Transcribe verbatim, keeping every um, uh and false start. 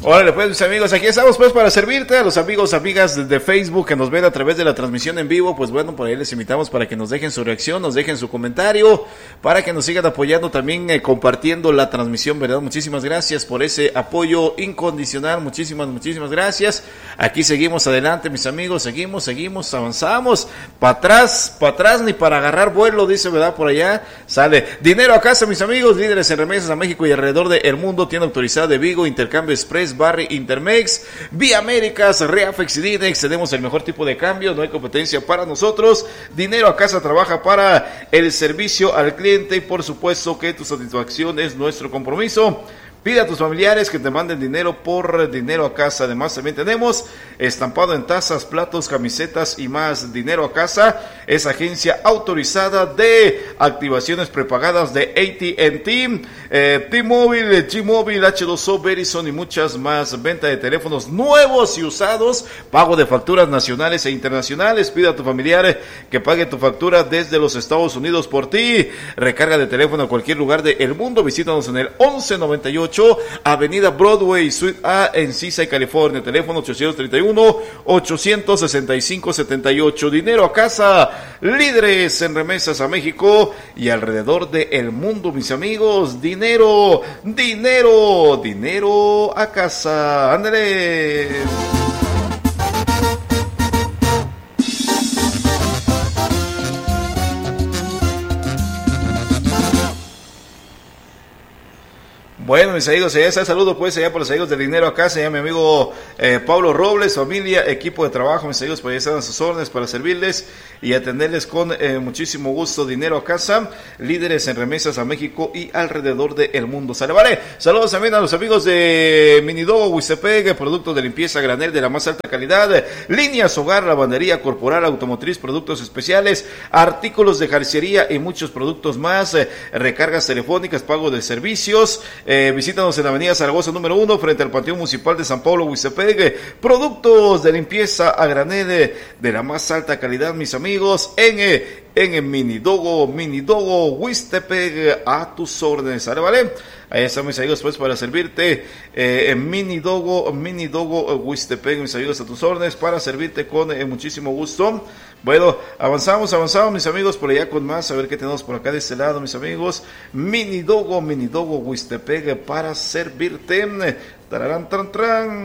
Órale pues, mis amigos, aquí estamos pues para servirte. A los amigos, amigas de Facebook que nos ven a través de la transmisión en vivo, pues bueno, por ahí les invitamos para que nos dejen su reacción, nos dejen su comentario, para que nos sigan apoyando también, eh, compartiendo la transmisión, ¿verdad? Muchísimas gracias por ese apoyo incondicional, muchísimas, muchísimas gracias. Aquí seguimos adelante, mis amigos, seguimos, seguimos, avanzamos, para atrás, para atrás ni para agarrar vuelo, dice, ¿verdad? Por allá sale dinero a casa, mis amigos. Líderes en remesas a México y alrededor del mundo, tienda autorizada de Vigo, Intercambio Express, Barry, Intermex, Vía Américas, Reafex y Dinex. Tenemos el mejor tipo de cambio, no hay competencia para nosotros. Dinero a casa trabaja para el servicio al cliente y por supuesto que tu satisfacción es nuestro compromiso. Pide a tus familiares que te manden dinero por dinero a casa. Además también tenemos estampado en tazas, platos, camisetas y más. Dinero a casa es agencia autorizada de activaciones prepagadas de A T and T, eh, T-Mobile, G-Mobile, H dos O, Verizon y muchas más. Venta de teléfonos nuevos y usados, pago de facturas nacionales e internacionales. Pide a tu familiar que pague tu factura desde los Estados Unidos por ti. Recarga de teléfono a cualquier lugar del mundo. Visítanos en el once noventa y ocho Avenida Broadway, Suite A en Seaside, California. Teléfono ochocientos treinta y uno, ochocientos sesenta y cinco, setenta y ocho. Dinero a casa, líderes en remesas a México y alrededor del mundo, mis amigos. Dinero, dinero, dinero a casa. Ándale. Bueno, mis amigos, allá está, saludo pues allá por los amigos de Dinero a Casa, allá mi amigo eh, Pablo Robles, familia, equipo de trabajo, mis amigos, pues ya están a sus órdenes para servirles y atenderles con eh, muchísimo gusto. Dinero a Casa, líderes en remesas a México y alrededor del mundo. ¿Sale? Vale, saludos también a los amigos de Minidogo, Huistepec, productos de limpieza a granel de la más alta calidad, líneas hogar, lavandería corporal, automotriz, productos especiales, artículos de jardinería y muchos productos más, eh, recargas telefónicas, pago de servicios. Eh, visítanos en la avenida Zaragoza número uno, frente al Panteón Municipal de San Pablo, Huistepec. Productos de limpieza a granel de, de la más alta calidad, mis amigos, en, eh, en el Minidogo, Minidogo, Huistepec, a tus órdenes, ¿vale? ¿Vale? Ahí están, mis amigos, pues, para servirte eh, en Minidogo, Minidogo, Huistepec, mis amigos, a tus órdenes, para servirte con eh, muchísimo gusto. Bueno, avanzamos, avanzamos, mis amigos, por allá con más, a ver qué tenemos por acá de este lado, mis amigos. Minidogo, Minidogo, Huistepec, para servirte. Tararán, tran, tran.